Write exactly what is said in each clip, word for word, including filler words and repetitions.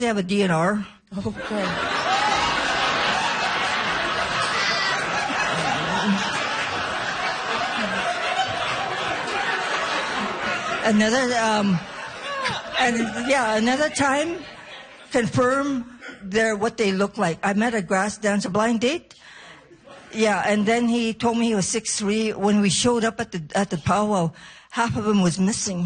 They have a D N R. Oh, good. Another, um, and yeah, another time, confirm their what they look like. I met a grass dancer blind date. Yeah, and then he told me he was six three. When we showed up at the at the powwow, half of him was missing.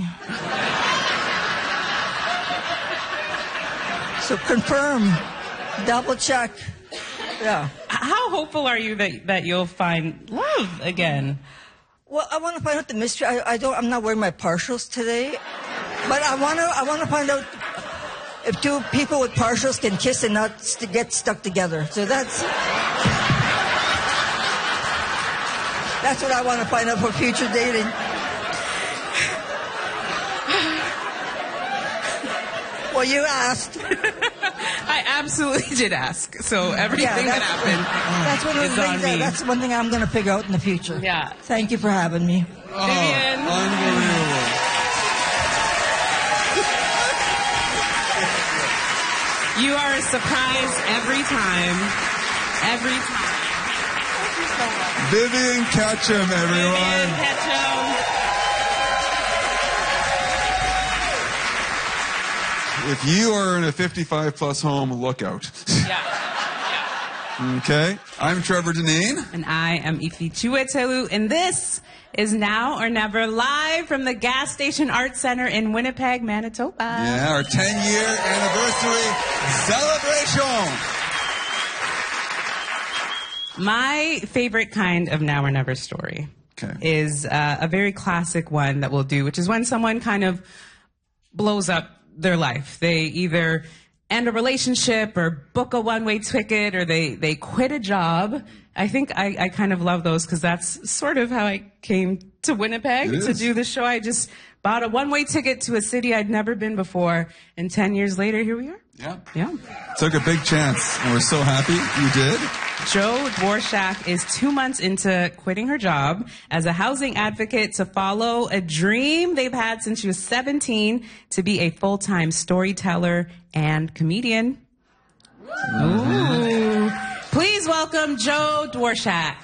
So confirm, double check. Yeah. How hopeful are you that that you'll find love again? Well, I want to find out the mystery. I, I don't. I'm not wearing my partials today, but I want to. I want to find out if two people with partials can kiss and not st- get stuck together. So that's that's what I want to find out for future dating. Well, you asked. I absolutely did ask. So everything Yeah, that happened That's one of the is things. on That, me. that's one thing I'm going to figure out in the future. Yeah. Thank you for having me. Oh, Vivian. unbelievable. You are a surprise every time. Every time. Vivian Ketchum, everyone. Vivian Ketchum. If you are in a fifty-five plus home, look out. Yeah. Okay. I'm Trevor Deneen. And I am Ifi Chuetelu, and this is Now or Never, live from the Gas Station Arts Center in Winnipeg, Manitoba. Yeah, our ten-year anniversary celebration. My favorite kind of Now or Never story Okay. is uh, a very classic one that we'll do, which is when someone kind of blows up their life. They either end a relationship or book a one-way ticket or they, they quit a job. I think I, I kind of love those because that's sort of how I came to Winnipeg It to is. do the show. I just bought a one-way ticket to a city I'd never been before, and ten years later, here we are. Yeah. Yeah. Took a big chance, and we're so happy you did. Jo Dworshak is two months into quitting her job as a housing advocate to follow a dream they've had since she was seventeen to be a full-time storyteller and comedian. Ooh. Please welcome Jo Dworshak.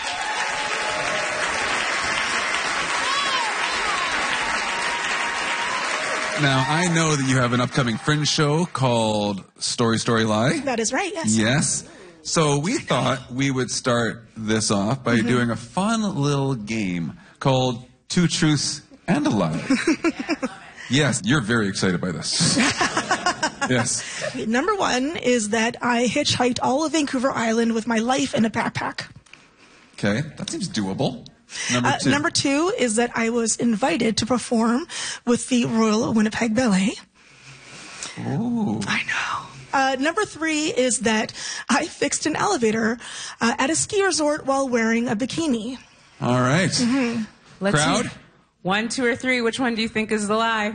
Now, I know that you have an upcoming Fringe show called Story, Story, Lie. That is right, yes. Yes. So we thought we would start this off by Mm-hmm. doing a fun little game called Two Truths and a Lie. Yes, you're very excited by this. Yes. Number one is that I hitchhiked all of Vancouver Island with my life in a backpack. Okay, that seems doable. Number Uh, two. number two is that I was invited to perform with the Royal Winnipeg Ballet. Ooh. I know. Uh, number three is that I fixed an elevator uh, at a ski resort while wearing a bikini. All right. Mm-hmm. Let's Crowd? see. One, two, or three. Which one do you think is the lie?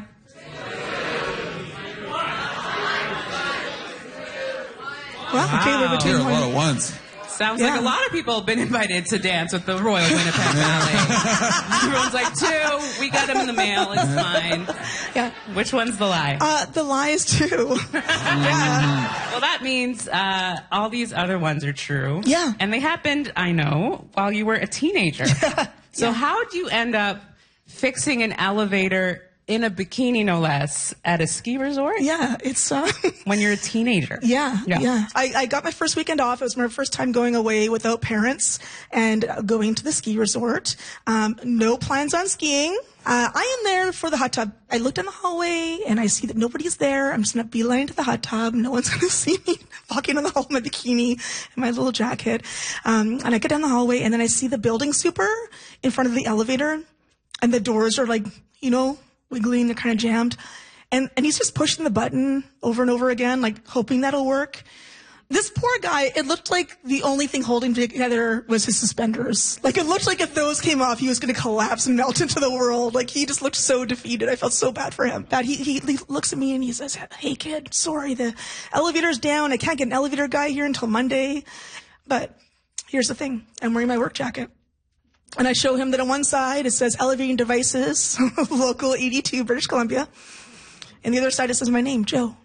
Well, okay, we're Wow. between There are a one. lot of ones. Sounds Yeah. like a lot of people have been invited to dance with the Royal Winnipeg Ballet. Everyone's like, two, we got them in the mail, it's fine. Yeah. Which one's the lie? Uh, the lies too. Yeah. Well, that means uh, all these other ones are true. Yeah. And they happened, I know, while you were a teenager. So how'd you end up fixing an elevator in a bikini, no less, at a ski resort Yeah, it's uh, when you're a teenager? yeah, Yeah. yeah. I, I got my first weekend off. It was my first time going away without parents and uh, going to the ski resort. Um, no plans on skiing. Uh, I am there for the hot tub. I look down the hallway and I see that nobody's there. I'm just gonna beeline to the hot tub. No one's gonna see me walking in the hall in my bikini and my little jacket. Um, and I get down the hallway and then I see the building super in front of the elevator, and the doors are like, you know, wiggling. They're kind of jammed, and and he's just pushing the button over and over again, like hoping that'll work. This poor guy, it looked like the only thing holding together was his suspenders. Like, it looked like if those came off, he was going to collapse and melt into the world. Like, he just looked so defeated. I felt so bad for him. But he, he, he looks at me and he says, "Hey, kid, sorry, the elevator's down. I can't get an elevator guy here until Monday. But here's the thing. I'm wearing my work jacket." And I show him that on one side it says Elevating Devices, Local eighty-two, British Columbia. And the other side it says my name, Jo.